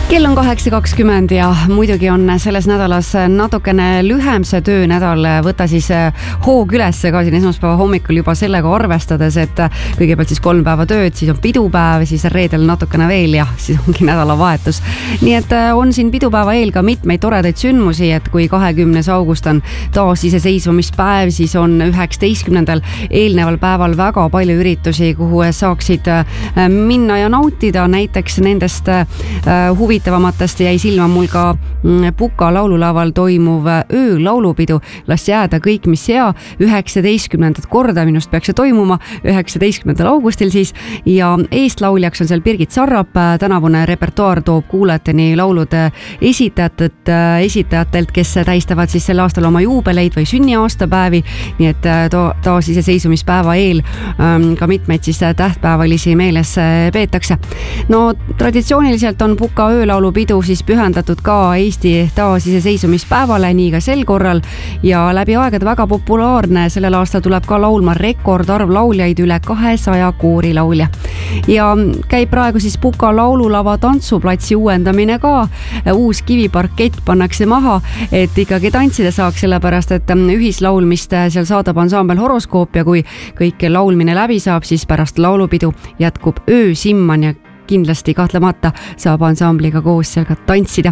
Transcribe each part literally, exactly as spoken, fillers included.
kell on kaheksa kakskümmend ja muidugi on selles nädalas natukene lühem see töönädal. Võta siis hoog üles ka siin esmaspäeva hommikul juba sellega arvestades, et kõigepealt siis kolm päeva tööd, siis on pidupäev, siis reedel natukene veel ja siis ongi nädalavahetus. Nii et on siin pidupäeva eel ka mitmeid toredaid sündmusi, et kui kahekümnes august on taas iseseisvumispäev, siis on üheksateistkümnendal eelneval päeval väga palju üritusi, kuhu saaksid minna ja nautida. Näiteks nendest huvi Huvitavamatest jäi silma mul ka Puka laululaval toimuv öö laulupidu. Las jääda kõik, mis hea. üheksateistkümnendat korda minust peaks see toimuma, üheksateistkümnendal augustil siis. Ja eestlauljaks on seal Birgit Sarrap. Tänavune repertuaar toob kuulajateni laulud esitajatelt, esitajatelt, kes tähistavad siis sel aastal oma juubeleid või sünniaastapäevi. Nii et taas iseseisvumispäeva eel ka mitmeid siis tähtpäevalisi meeles peetakse. No traditsiooniliselt on Puka öö laulupidu siis pühendatud ka Eesti taasiseseisvumispäevale, nii ka sel korral ja läbi aegade väga populaarne. Sellel aastal tuleb ka laulma rekordarv lauljaid, üle kahesaja koorilaulja. Ja käib praegu siis Puka laululava tantsuplatsi uuendamine ka. Uus kiviparkett pannakse maha, et ikkagi tantsida saaks, sellepärast et ühislaulmist seal saadab ansambel Horoskoop ja kui kõik laulmine läbi saab, siis pärast laulupidu jätkub öö simman ja kindlasti kahtlemata saab ansambliga koos seal ka tantsida.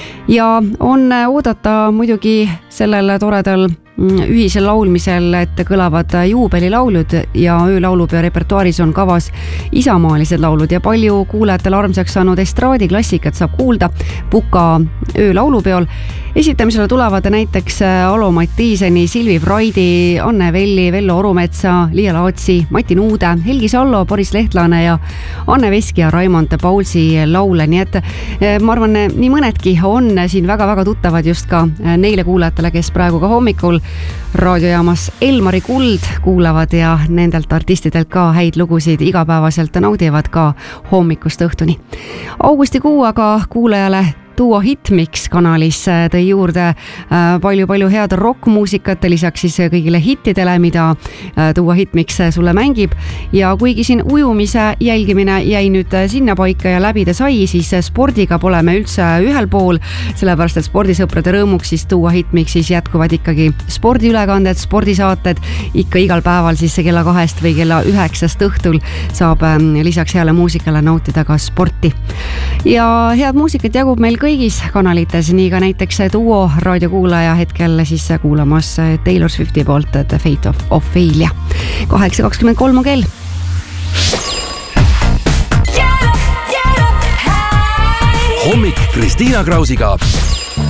Ja on oodata muidugi sellel toredal ühisel laulmisel, et kõlavad juubelilaulud ja öölaulupeo repertuaaris on kavas isamaalised laulud ja palju kuulajatele armsaks saanud estraadiklassikat saab kuulda Puka öölaulupeol. Esitamisele tulevad näiteks Alo Mattiiseni, Silvi Fraidi, Anne Velli, Vello Orumetsa, Liia Laatsi, Mati Nuude, Helgi Sallo, Boris Lehtlane ja Anne Veski ja Raimond Paulsi laule. Nii et ma arvan, nii mõnedki on siin väga-väga tuttavad just ka neile kuulajatele, kes praegu ka hommikul raadiojaamas Elmari Kuld kuulavad ja nendelt artistidelt ka häid lugusid igapäevaselt naudivad ka hommikust õhtuni. Augustikuu aga kuulajale Duo Hitmix kanalis tõi juurde palju-palju head rockmuusikat, lisaks siis kõigile hittidele, mida Duo Hitmix sulle mängib. Ja kuigi siin ujumise jälgimine jäi nüüd sinna paika ja läbida sai, siis spordiga pole me üldse ühel pool, sellepärast et spordisõprade rõõmuks siis Duo Hitmixis jätkuvad ikkagi spordiülekanded, spordisaated. Ikka igal päeval siis kella kahest või kella üheksast õhtul saab lisaks heale muusikale nautida ka sporti. Ja head muusikat jagub meil kõigis kanalites, nii ka näiteks Duo raadiokuulaja hetkel siis kuulamas Taylor Swifti poolt The Fate of Ophelia. kaheksa kakskümmend kolm on kell. Hommik Kristiina Krausiga.